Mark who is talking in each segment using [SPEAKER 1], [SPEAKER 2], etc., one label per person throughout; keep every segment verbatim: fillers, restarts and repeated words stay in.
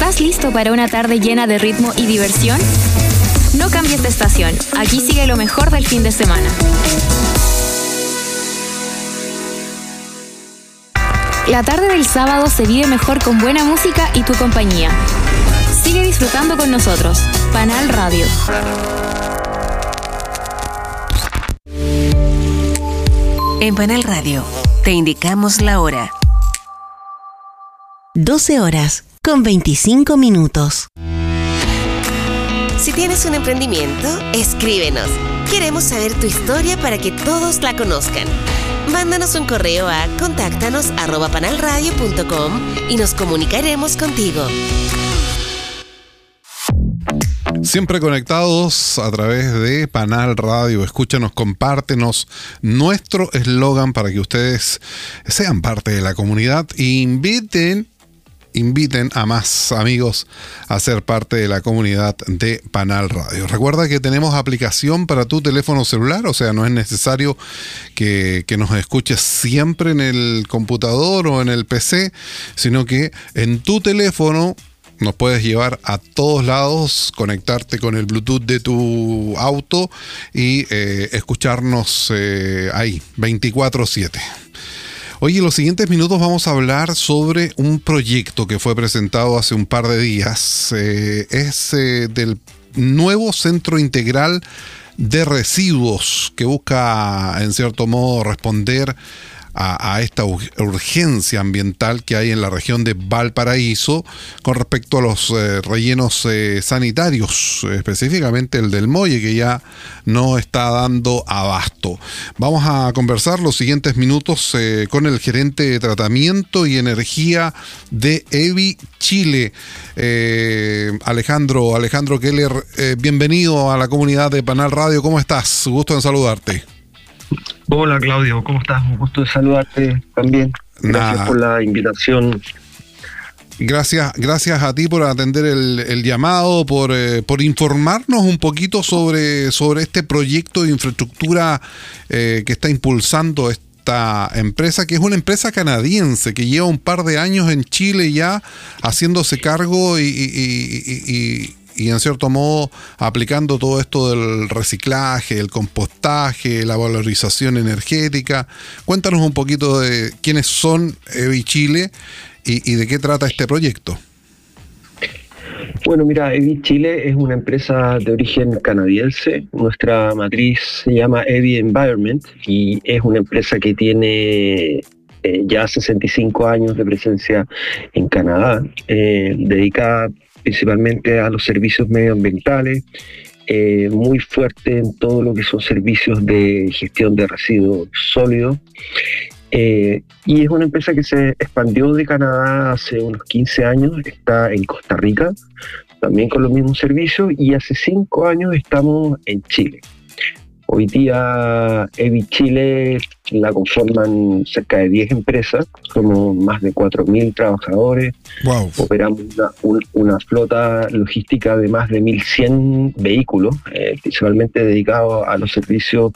[SPEAKER 1] ¿Estás listo para una tarde llena de ritmo y diversión? No cambies de estación. Aquí sigue lo mejor del fin de semana. La tarde del sábado se vive mejor con buena música y tu compañía. Sigue disfrutando con nosotros. Panal Radio.
[SPEAKER 2] En Panal Radio te indicamos la hora.
[SPEAKER 3] doce horas con veinticinco minutos.
[SPEAKER 2] Si tienes un emprendimiento, escríbenos. Queremos saber tu historia para que todos la conozcan. Mándanos un correo a contáctanos arroba panalradio punto com y nos comunicaremos contigo.
[SPEAKER 4] Siempre conectados a través de Panal Radio. Escúchanos, compártenos nuestro eslogan para que ustedes sean parte de la comunidad e inviten inviten a más amigos a ser parte de la comunidad de Panal Radio. Recuerda que tenemos aplicación para tu teléfono celular, o sea, no es necesario que, que nos escuches siempre en el computador o en el P C, sino que en tu teléfono nos puedes llevar a todos lados, conectarte con el Bluetooth de tu auto y eh, escucharnos eh, ahí, veinticuatro siete. Oye, en los siguientes minutos vamos a hablar sobre un proyecto que fue presentado hace un par de días. Eh, es eh, del nuevo Centro Integral de Residuos que busca, en cierto modo, responder a, a esta urgencia ambiental que hay en la región de Valparaíso con respecto a los eh, rellenos eh, sanitarios, específicamente el del Molle, que ya no está dando abasto. Vamos a conversar los siguientes minutos eh, con el gerente de tratamiento y energía de EVI Chile, eh, Alejandro, Alejandro Keller. Eh, bienvenido a la comunidad de Panal Radio. ¿Cómo estás? Gusto en saludarte.
[SPEAKER 5] Hola Claudio, ¿cómo estás? Un gusto de saludarte también. Gracias
[SPEAKER 4] Nah.
[SPEAKER 5] por la invitación.
[SPEAKER 4] Gracias, gracias a ti por atender el, el llamado, por, eh, por informarnos un poquito sobre, sobre este proyecto de infraestructura eh, que está impulsando esta empresa, que es una empresa canadiense que lleva un par de años en Chile ya haciéndose cargo y, y, y, y y en cierto modo aplicando todo esto del reciclaje, el compostaje, la valorización energética. Cuéntanos un poquito de quiénes son EVI Chile y, y de qué trata este proyecto.
[SPEAKER 5] Bueno, mira, EVI Chile es una empresa de origen canadiense. Nuestra matriz se llama EVI Environment y es una empresa que tiene eh, ya sesenta y cinco años de presencia en Canadá, eh, dedicada principalmente a los servicios medioambientales, eh, muy fuerte en todo lo que son servicios de gestión de residuos sólidos. Eh, y es una empresa que se expandió de Canadá hace unos quince años, está en Costa Rica, también con los mismos servicios, y hace cinco años estamos en Chile. Hoy día EVI Chile la conforman cerca de diez empresas, somos más de cuatro mil trabajadores.
[SPEAKER 4] Wow.
[SPEAKER 5] Operamos una, un, una flota logística de más de mil cien vehículos, eh, principalmente dedicados a los servicios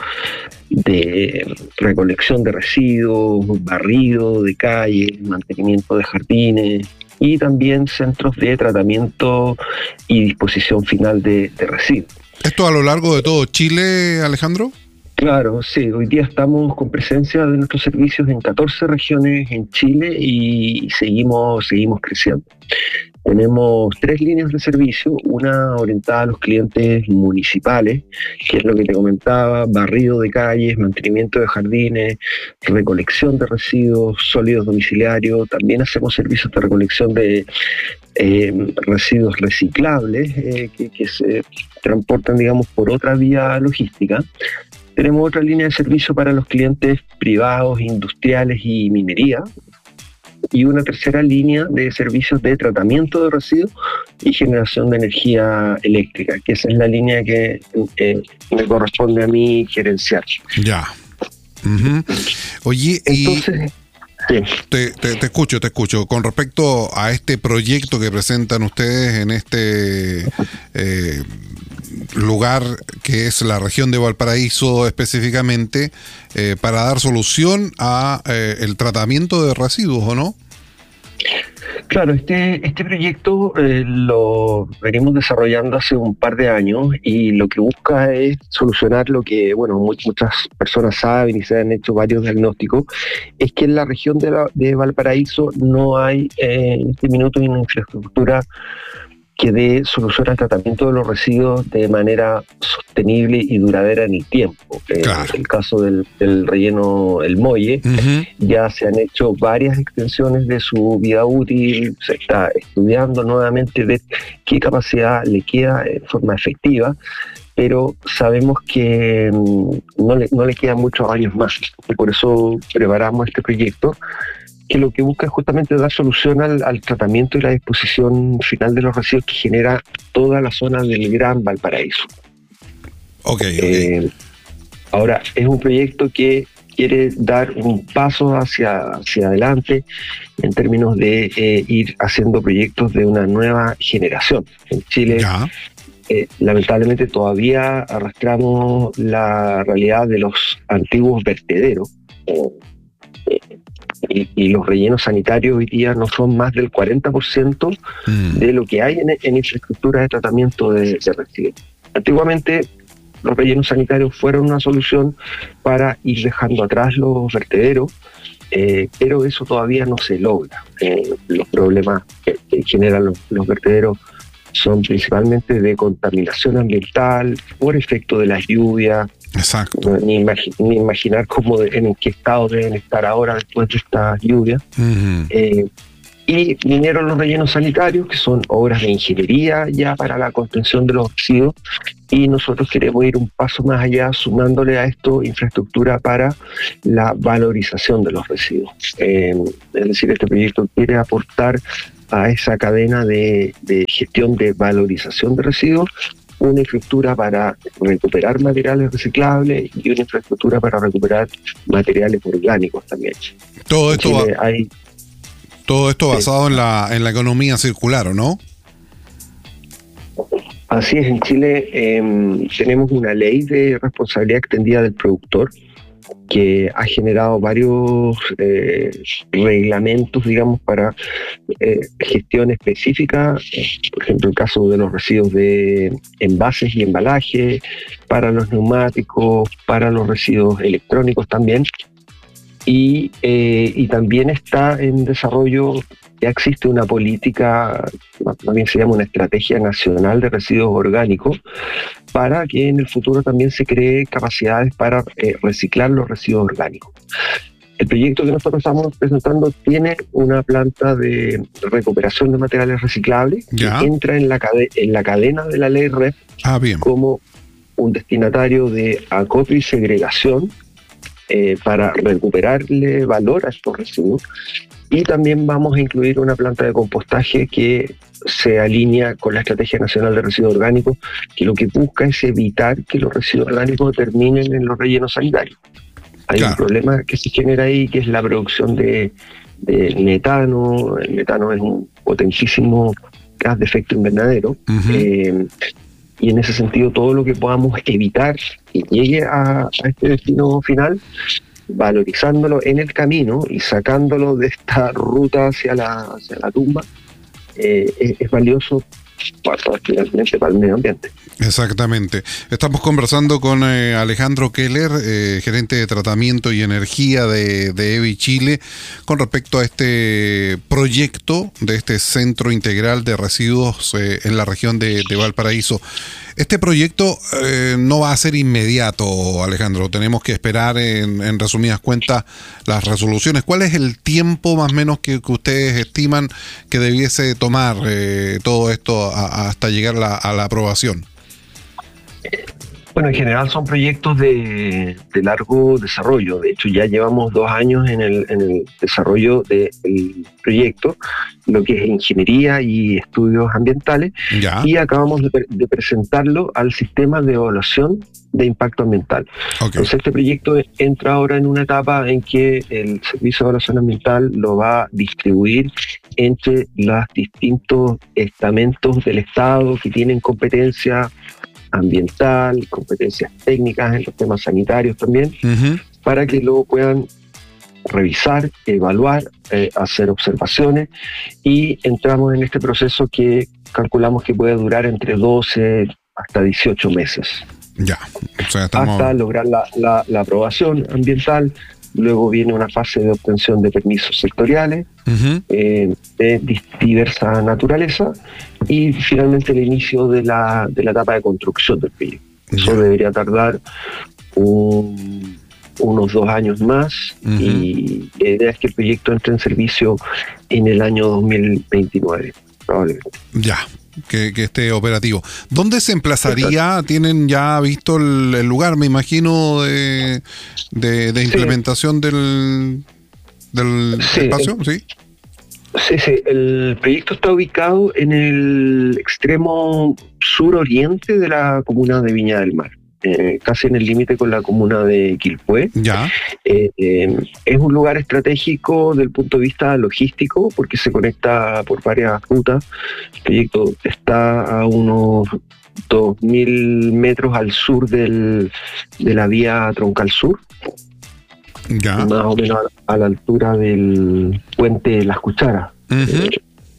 [SPEAKER 5] de recolección de residuos, barrido de calles, mantenimiento de jardines y también centros de tratamiento y disposición final de, de residuos.
[SPEAKER 4] ¿Esto a lo largo de todo Chile, Alejandro?
[SPEAKER 5] Claro, sí. Hoy día estamos con presencia de nuestros servicios en catorce regiones en Chile y seguimos, seguimos creciendo. Tenemos tres líneas de servicio, una orientada a los clientes municipales, que es lo que te comentaba, barrido de calles, mantenimiento de jardines, recolección de residuos sólidos domiciliarios. También hacemos servicios de recolección de eh, residuos reciclables eh, que, que se transportan, digamos, por otra vía logística. Tenemos otra línea de servicio para los clientes privados, industriales y minería. Y una tercera línea de servicios de tratamiento de residuos y generación de energía eléctrica, que esa es la línea que eh, me corresponde a mí gerenciar.
[SPEAKER 4] Ya. Uh-huh. Oye,
[SPEAKER 5] Entonces,
[SPEAKER 4] y
[SPEAKER 5] sí.
[SPEAKER 4] te, te, te escucho, te escucho. Con respecto a este proyecto que presentan ustedes en este eh, lugar que es la región de Valparaíso específicamente, eh, para dar solución a eh, el tratamiento de residuos, ¿o no?
[SPEAKER 5] Claro, este, este proyecto eh, lo venimos desarrollando hace un par de años y lo que busca es solucionar lo que, bueno, much, muchas personas saben y se han hecho varios diagnósticos, es que en la región de, la, de Valparaíso no hay eh, en este minuto una infraestructura que dé solución al tratamiento de los residuos de manera sostenible y duradera en el tiempo.
[SPEAKER 4] Claro.
[SPEAKER 5] En el caso del, del relleno El Molle, uh-huh. ya se han hecho varias extensiones de su vida útil, se está estudiando nuevamente de qué capacidad le queda en forma efectiva, pero sabemos que no le, no le quedan muchos años más, y por eso preparamos este proyecto, que lo que busca es justamente dar solución al, al tratamiento y la disposición final de los residuos que genera toda la zona del Gran Valparaíso.
[SPEAKER 4] Okay, okay.
[SPEAKER 5] Eh, ahora, es un proyecto que quiere dar un paso hacia, hacia adelante en términos de eh, ir haciendo proyectos de una nueva generación. En Chile, eh, lamentablemente, todavía arrastramos la realidad de los antiguos vertederos. Eh, Y, y los rellenos sanitarios hoy día no son más del cuarenta por ciento mm. de lo que hay en, en infraestructura de tratamiento de, de residuos. Antiguamente los rellenos sanitarios fueron una solución para ir dejando atrás los vertederos, eh, pero eso todavía no se logra. Eh, los problemas que, que generan los, los vertederos son principalmente de contaminación ambiental por efecto de las lluvias.
[SPEAKER 4] Exacto.
[SPEAKER 5] No, ni, imagi- ni imaginar cómo de, en qué estado deben estar ahora después de esta lluvia. Uh-huh. Eh, y vinieron los rellenos sanitarios, que son obras de ingeniería ya para la contención de los residuos, y nosotros queremos ir un paso más allá, sumándole a esto infraestructura para la valorización de los residuos. Eh, es decir, este proyecto quiere aportar a esa cadena de, de gestión de valorización de residuos una infraestructura para recuperar materiales reciclables y una infraestructura para recuperar materiales orgánicos también.
[SPEAKER 4] Todo esto, va,
[SPEAKER 5] hay,
[SPEAKER 4] todo esto basado sí. en la en la economía circular, ¿o no?
[SPEAKER 5] Así es, en Chile eh, tenemos una ley de responsabilidad extendida del productor que ha generado varios eh, reglamentos, digamos, para eh, gestión específica, por ejemplo, el caso de los residuos de envases y embalaje, para los neumáticos, para los residuos electrónicos también, y, eh, y también está en desarrollo, ya existe una política, también se llama una estrategia nacional de residuos orgánicos, para que en el futuro también se cree capacidades para eh, reciclar los residuos orgánicos. El proyecto que nosotros estamos presentando tiene una planta de recuperación de materiales reciclables ¿Ya? que entra en la, cade- en la cadena de la ley R E P
[SPEAKER 4] ah, bien.
[SPEAKER 5] como un destinatario de acopio y segregación eh, para recuperarle valor a estos residuos. Y también vamos a incluir una planta de compostaje que se alinea con la Estrategia Nacional de Residuos Orgánicos, que lo que busca es evitar que los residuos orgánicos terminen en los rellenos sanitarios. Hay claro. un problema que se genera ahí, que es la producción de, de metano. El metano es un potentísimo gas de efecto invernadero. Uh-huh. Eh, y en ese sentido, todo lo que podamos evitar que llegue a, a este destino final, valorizándolo en el camino y sacándolo de esta ruta hacia la, hacia la tumba, eh, es, es valioso para, finalmente para el medio ambiente.
[SPEAKER 4] Exactamente. Estamos conversando con eh, Alejandro Keller, eh, gerente de tratamiento y energía de, de E V I Chile, con respecto a este proyecto de este centro integral de residuos eh, en la región de, de Valparaíso. Este proyecto eh, no va a ser inmediato, Alejandro. Tenemos que esperar, en, en resumidas cuentas, las resoluciones. ¿Cuál es el tiempo más o menos que, que ustedes estiman que debiese tomar eh, todo esto a, hasta llegar la, a la aprobación?
[SPEAKER 5] Bueno, en general son proyectos de, de largo desarrollo. De hecho, ya llevamos dos años en el, en el desarrollo del proyecto, lo que es ingeniería y estudios ambientales, ya. Y acabamos de, de presentarlo al sistema de evaluación de impacto ambiental. Okay. Entonces, este proyecto entra ahora en una etapa en que el Servicio de Evaluación Ambiental lo va a distribuir entre los distintos estamentos del Estado que tienen competencia ambiental, competencias técnicas en los temas sanitarios también, uh-huh. para que luego puedan revisar, evaluar, eh, hacer observaciones y entramos en este proceso que calculamos que puede durar entre doce hasta dieciocho meses.
[SPEAKER 4] Ya, o sea, estamos...
[SPEAKER 5] hasta lograr la, la, la aprobación ambiental. Luego viene una fase de obtención de permisos sectoriales, uh-huh. eh, de diversa naturaleza, y finalmente el inicio de la, de la etapa de construcción del proyecto. Yeah. Eso debería tardar un, unos dos años más, uh-huh. y la idea es que el proyecto entre en servicio en el año dos mil veintinueve, probablemente.
[SPEAKER 4] Ya. Que, que esté operativo. ¿Dónde se emplazaría? ¿Tienen ya visto el, el lugar, me imagino, de, de, de implementación sí. del, del
[SPEAKER 5] sí,
[SPEAKER 4] espacio?
[SPEAKER 5] El,
[SPEAKER 4] sí.
[SPEAKER 5] Sí, sí. El proyecto está ubicado en el extremo suroriente de la comuna de Viña del Mar. Eh, casi en el límite con la comuna de Quilpué.
[SPEAKER 4] Ya.
[SPEAKER 5] Eh, eh, es un lugar estratégico desde el punto de vista logístico porque se conecta por varias rutas. El proyecto está a unos dos mil metros al sur del, de la vía Troncal Sur.
[SPEAKER 4] Ya.
[SPEAKER 5] Más o menos a, a la altura del puente Las Cucharas. Uh-huh. Eh,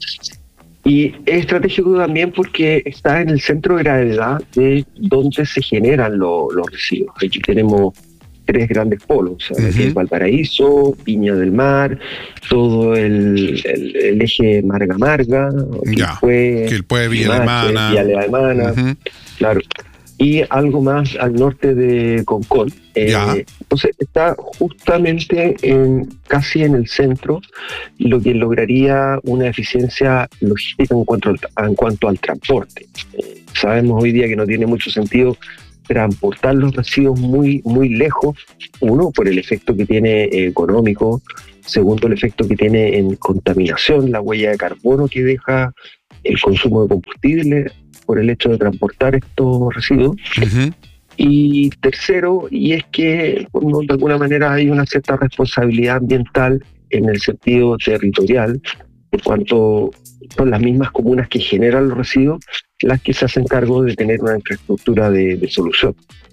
[SPEAKER 5] Y es estratégico también porque está en el centro de gravedad de donde se generan lo, los residuos. Aquí tenemos tres grandes polos, o sea, uh-huh. que es Valparaíso, Viña del Mar, todo el, el, el eje Marga-Marga,
[SPEAKER 4] Quilpué, Quilpué, Villa Alemana,
[SPEAKER 5] Villa Alemana, uh-huh. claro. Y algo más al norte de Concón. Eh, entonces está justamente en, casi en el centro, lo que lograría una eficiencia logística en cuanto al, en cuanto al transporte. Eh, sabemos hoy día que no tiene mucho sentido transportar los residuos muy, muy lejos, uno, por el efecto que tiene eh, económico, segundo, el efecto que tiene en contaminación, la huella de carbono que deja el consumo de combustible por el hecho de transportar estos residuos. Uh-huh. Y tercero, y es que bueno, de alguna manera hay una cierta responsabilidad ambiental en el sentido territorial, por cuanto son las mismas comunas que generan los residuos las que se hacen cargo de tener una infraestructura de, de solución.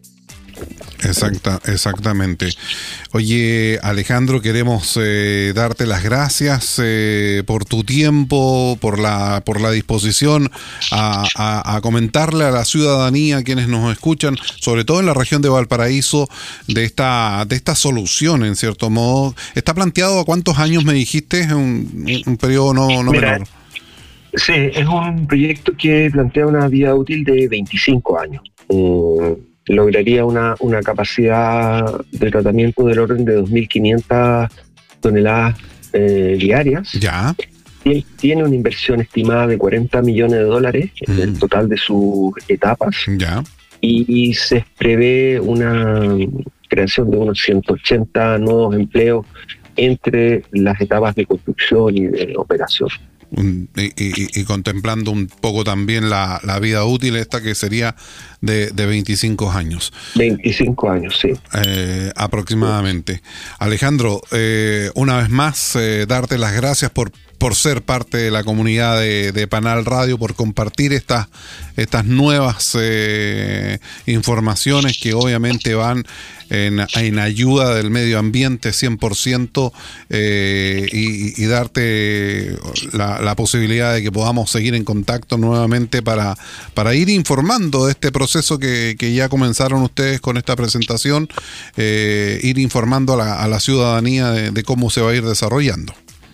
[SPEAKER 4] Exacta, exactamente. Oye, Alejandro, queremos eh, darte las gracias eh, por tu tiempo, por la por la disposición a, a, a comentarle a la ciudadanía, quienes nos escuchan, sobre todo en la región de Valparaíso, de esta de esta solución, en cierto modo. ¿Está planteado a cuántos años me dijiste? Un, un periodo no, no
[SPEAKER 5] Mira,
[SPEAKER 4] menor.
[SPEAKER 5] Sí, es un proyecto que plantea una vida útil de veinticinco años. Eh, lograría una, una capacidad de tratamiento del orden de dos mil quinientas toneladas eh, diarias.
[SPEAKER 4] Ya.
[SPEAKER 5] Tiene, tiene una inversión estimada de cuarenta millones de dólares mm. en el total de sus etapas.
[SPEAKER 4] Ya.
[SPEAKER 5] Y, y se prevé una creación de unos ciento ochenta nuevos empleos entre las etapas de construcción y de operación.
[SPEAKER 4] Un, y, y, y contemplando un poco también la, la vida útil esta que sería de, de veinticinco años.
[SPEAKER 5] veinticinco años, sí.
[SPEAKER 4] Eh, aproximadamente. Alejandro, eh, una vez más, eh, darte las gracias por, por ser parte de la comunidad de, de Panal Radio, por compartir estas, estas nuevas eh, informaciones que obviamente van en, en ayuda del medio ambiente cien por ciento eh, y, y darte la, la posibilidad de que podamos seguir en contacto nuevamente para, para ir informando de este proceso que, que ya comenzaron ustedes con esta presentación, eh, ir informando a la, a la ciudadanía de, de cómo se va a ir desarrollando.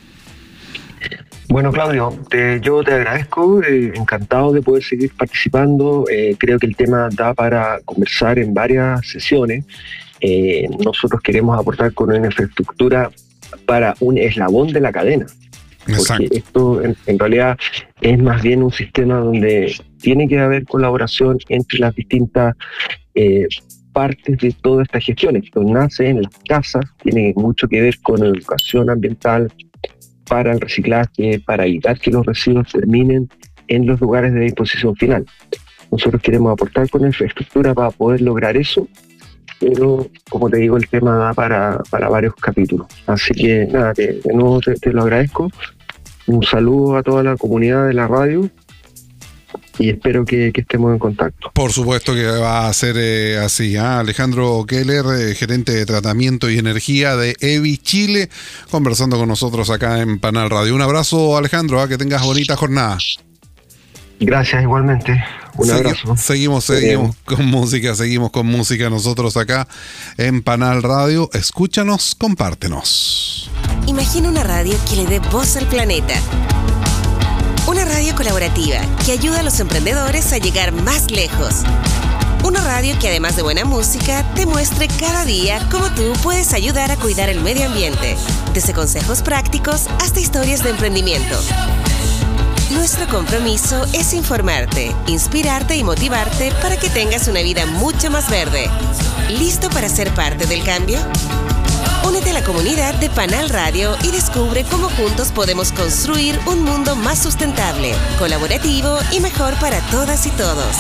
[SPEAKER 5] Bueno, Claudio, te, yo te agradezco, eh, encantado de poder seguir participando. Eh, creo que el tema da para conversar en varias sesiones. Eh, nosotros queremos aportar con una infraestructura para un eslabón de la cadena.
[SPEAKER 4] Exacto.
[SPEAKER 5] Porque esto en, en realidad es más bien un sistema donde tiene que haber colaboración entre las distintas eh, partes de toda esta gestión. Esto nace en las casas, tiene mucho que ver con educación ambiental, para el reciclaje, para evitar que los residuos terminen en los lugares de disposición final. Nosotros queremos aportar con infraestructura para poder lograr eso, pero como te digo, el tema da para, para varios capítulos. Así que nada, te, de nuevo te, te lo agradezco. Un saludo a toda la comunidad de la radio y espero que, que estemos en contacto.
[SPEAKER 4] Por supuesto que va a ser eh, así. ¿eh? Alejandro Keller, eh, gerente de tratamiento y energía de E V I Chile, conversando con nosotros acá en Panal Radio. Un abrazo, Alejandro, ¿eh? Que tengas bonita jornada.
[SPEAKER 5] Gracias, igualmente. Un
[SPEAKER 4] Segui-
[SPEAKER 5] abrazo.
[SPEAKER 4] Seguimos, seguimos con música, seguimos con música nosotros acá en Panal Radio. Escúchanos, compártenos.
[SPEAKER 2] Imagina una radio que le dé voz al planeta. Una radio colaborativa que ayuda a los emprendedores a llegar más lejos. Una radio que además de buena música te muestre cada día cómo tú puedes ayudar a cuidar el medio ambiente. Desde consejos prácticos hasta historias de emprendimiento. Nuestro compromiso es informarte, inspirarte y motivarte para que tengas una vida mucho más verde. ¿Listo para ser parte del cambio? Únete a la comunidad de Panal Radio y descubre cómo juntos podemos construir un mundo más sustentable, colaborativo y mejor para todas y todos.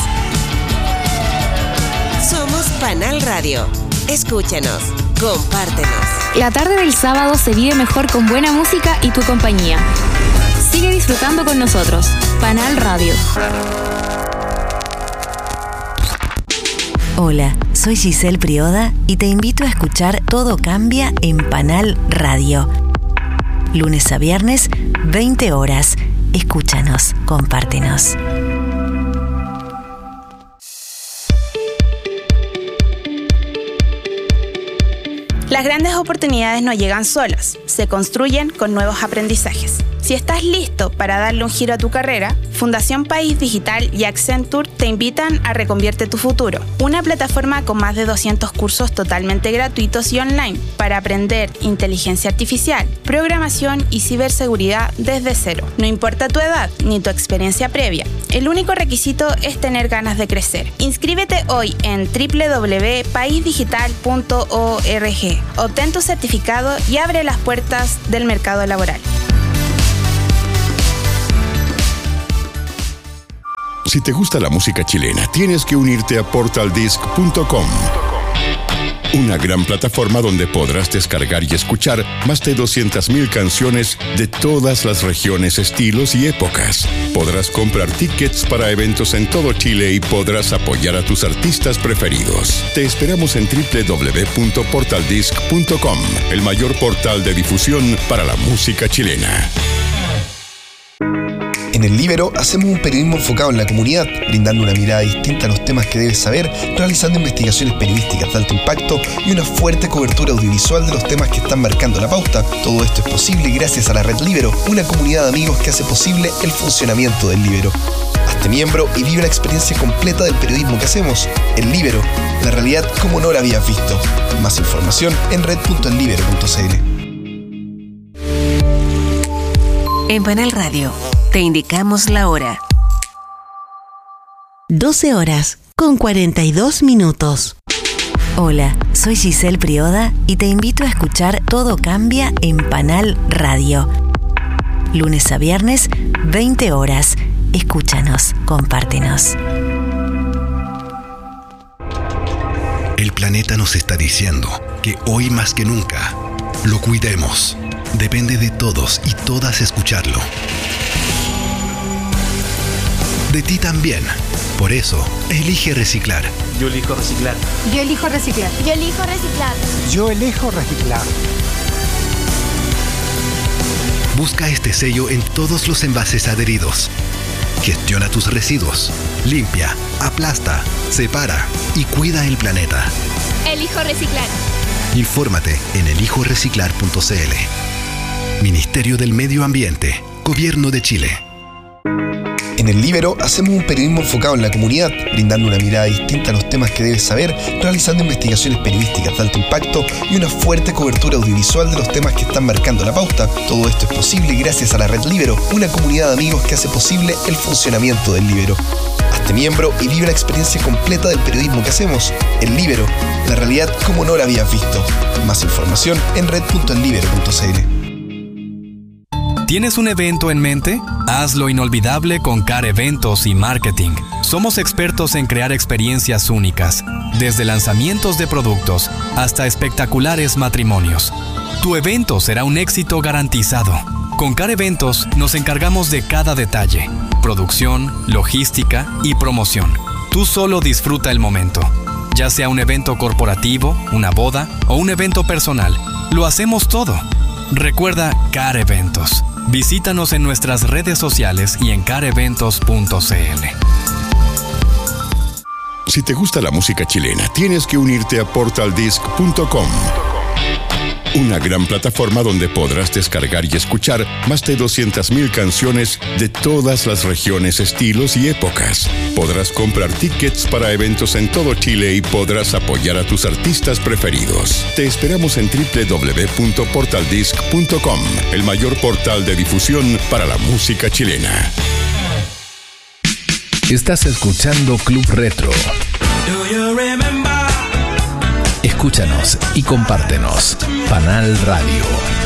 [SPEAKER 2] Somos Panal Radio. Escúchanos, compártenos.
[SPEAKER 1] La tarde del sábado se vive mejor con buena música y tu compañía. Sigue disfrutando con nosotros. Panal Radio.
[SPEAKER 3] Hola, soy Giselle Prioda y te invito a escuchar Todo Cambia en Panal Radio. Lunes a viernes, veinte horas. Escúchanos, compártenos.
[SPEAKER 6] Las grandes oportunidades no llegan solas, se construyen con nuevos aprendizajes. Si estás listo para darle un giro a tu carrera, Fundación País Digital y Accenture te invitan a Reconvierte tu Futuro, una plataforma con más de doscientos cursos totalmente gratuitos y online para aprender inteligencia artificial, programación y ciberseguridad desde cero. No importa tu edad ni tu experiencia previa, el único requisito es tener ganas de crecer. Inscríbete hoy en doble u doble u doble u punto país digital punto org. Obtén tu certificado y abre las puertas del mercado laboral.
[SPEAKER 7] Si te gusta la música chilena, tienes que unirte a portal disc punto com. Una gran plataforma donde podrás descargar y escuchar más de doscientas mil canciones de todas las regiones, estilos y épocas. Podrás comprar tickets para eventos en todo Chile y podrás apoyar a tus artistas preferidos. Te esperamos en doble u doble u doble u punto portal disc punto com, el mayor portal de difusión para la música chilena.
[SPEAKER 8] En El Líbero hacemos un periodismo enfocado en la comunidad, brindando una mirada distinta a los temas que debes saber, realizando investigaciones periodísticas de alto impacto y una fuerte cobertura audiovisual de los temas que están marcando la pauta. Todo esto es posible gracias a la Red Líbero, una comunidad de amigos que hace posible el funcionamiento del Líbero. Hazte miembro y vive la experiencia completa del periodismo que hacemos. El Líbero, la realidad como no la habías visto. Más información en red punto el líbero punto c l.
[SPEAKER 2] En Panal Radio te indicamos la hora.
[SPEAKER 3] doce horas con cuarenta y dos minutos. Hola, soy Giselle Prioda y te invito a escuchar Todo Cambia en Panal Radio. Lunes a viernes, veinte horas. Escúchanos, compártenos.
[SPEAKER 9] El planeta nos está diciendo que hoy más que nunca lo cuidemos. Depende de todos y todas escucharlo. De ti también. Por eso, elige reciclar.
[SPEAKER 10] Yo elijo reciclar.
[SPEAKER 11] Yo elijo reciclar.
[SPEAKER 12] Yo elijo reciclar.
[SPEAKER 10] Yo elijo reciclar.
[SPEAKER 9] Busca este sello en todos los envases adheridos. Gestiona tus residuos. Limpia, aplasta, separa y cuida el planeta.
[SPEAKER 12] Elijo reciclar.
[SPEAKER 9] Infórmate en elijo reciclar punto c l. Ministerio del Medio Ambiente, Gobierno de Chile.
[SPEAKER 8] En El Líbero hacemos un periodismo enfocado en la comunidad, brindando una mirada distinta a los temas que debes saber, realizando investigaciones periodísticas de alto impacto y una fuerte cobertura audiovisual de los temas que están marcando la pauta. Todo esto es posible gracias a la Red Líbero, una comunidad de amigos que hace posible el funcionamiento del Líbero. Hazte miembro y vive la experiencia completa del periodismo que hacemos. El Líbero, la realidad como no la habías visto. Más información en red punto el líbero punto c l.
[SPEAKER 13] ¿Tienes un evento en mente? Hazlo inolvidable con C A R Eventos y Marketing. Somos expertos en crear experiencias únicas, desde lanzamientos de productos hasta espectaculares matrimonios. Tu evento será un éxito garantizado. Con Car Eventos nos encargamos de cada detalle: producción, logística y promoción. Tú solo disfruta el momento. Ya sea un evento corporativo, una boda o un evento personal, lo hacemos todo. Recuerda Car Eventos. Visítanos en nuestras redes sociales y en car eventos punto c l.
[SPEAKER 7] Si te gusta la música chilena, tienes que unirte a portal disc punto com. Una gran plataforma donde podrás descargar y escuchar más de doscientas mil canciones de todas las regiones, estilos y épocas. Podrás comprar tickets para eventos en todo Chile y podrás apoyar a tus artistas preferidos. Te esperamos en doble u doble u doble u punto portal disc punto com, el mayor portal de difusión para la música chilena.
[SPEAKER 11] Estás escuchando Club Retro. Escúchanos y compártenos. Panal Radio.